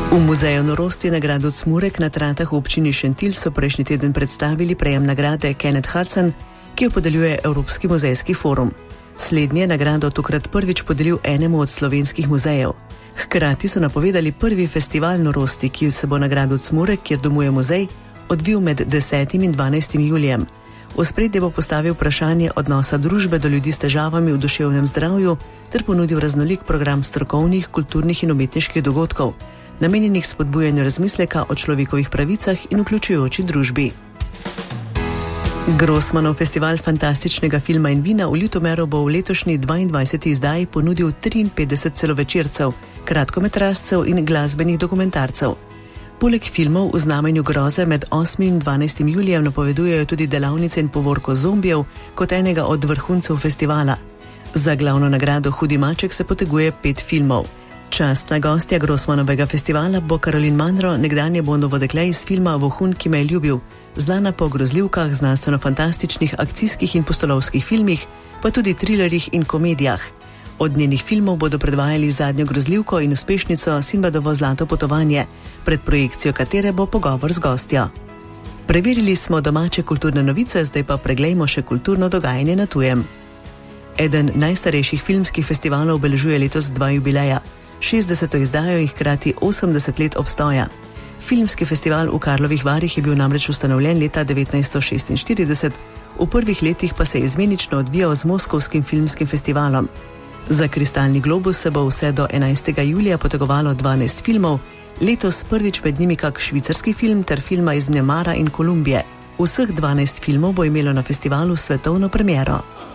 V Muzeju norosti na gradu Cmurek na Tratah v občini Šentilj so prejšnji teden predstavili prejem nagrade Kenneth Hudson, ki jo podeljuje Evropski muzejski forum. Slednji je nagrado tokrat prvič podelil enemu od slovenskih muzejev. Hkrati so napovedali prvi festival norosti, ki se bo na gradu Cmurek, kjer domuje muzej, odvil med 10. in 12. julijem. V ospredje bo postavil vprašanje odnosa družbe do ljudi s težavami v duševnem zdravju ter ponudil raznolik program strokovnih, kulturnih in umetniških dogodkov, namenjenih spodbujanju razmisleka o človekovih pravicah in vključujoči družbi. Grossmanov festival fantastičnega filma in vina v Ljutomeru bo v letošnji 22. izdaji ponudil 53 celovečercev, kratkometražcev in glasbenih dokumentarcev. Poleg filmov v znamenju groze med 8. in 12. julijem napovedujejo tudi delavnice in povorko zombijev kot enega od vrhuncev festivala. Za glavno nagrado Hudi maček se poteguje 5 filmov. Častna gostja Grossmanovega festivala bo Caroline Munro, nekdanje Bondovo dekle iz filma Vohun, ki me je ljubil, znana po grozljivkah, znanstveno-fantastičnih, akcijskih in pustolovskih filmih, pa tudi trilerjih in komedijah. Od njenih filmov bodo predvajali zadnjo grozljivko in uspešnico Sinbadovo zlato potovanje, pred projekcijo katere bo pogovor z gostjo. Preverili smo domače kulturne novice, zdaj pa preglejmo še kulturno dogajanje na tujem. Eden najstarejših filmskih festivalov obeležuje letos 2 jubileja, 60. izdajo in hkrati 80 let obstoja. Filmski festival v Karlovih Varih je bil namreč ustanovljen leta 1946, v prvih letih pa se je izmenično odvijal z Moskovskim filmskim festivalom. Za Kristalni globus se bo vse do 11. julija potegovalo 12 filmov, letos prvič med njimi kak švicarski film ter filma iz Mnemara in Kolumbije. Vseh 12 filmov bo imelo na festivalu svetovno premiero.